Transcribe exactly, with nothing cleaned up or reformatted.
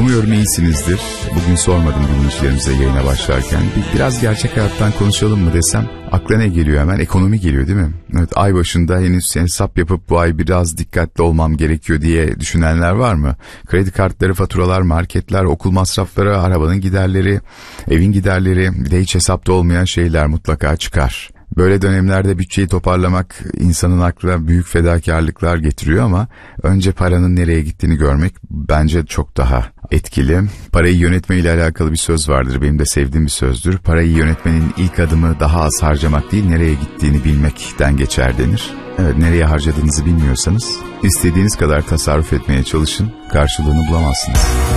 Umuyorum iyisinizdir. Bugün sormadım dinleyicilerimize yayına başlarken. Bir, biraz gerçek hayattan konuşalım mı desem akla ne geliyor hemen? Ekonomi geliyor değil mi? Evet, ay başında henüz hesap yapıp bu ay biraz dikkatli olmam gerekiyor diye düşünenler var mı? Kredi kartları, faturalar, marketler, okul masrafları, arabanın giderleri, evin giderleri, bir de hiç hesapta olmayan şeyler mutlaka çıkar. Böyle dönemlerde bütçeyi toparlamak insanın aklına büyük fedakarlıklar getiriyor ama önce paranın nereye gittiğini görmek bence çok daha etkili. Parayı yönetme ile alakalı bir söz vardır, benim de sevdiğim bir sözdür. Parayı yönetmenin ilk adımı daha az harcamak değil, nereye gittiğini bilmekten geçer denir. Evet, nereye harcadığınızı bilmiyorsanız istediğiniz kadar tasarruf etmeye çalışın, karşılığını bulamazsınız.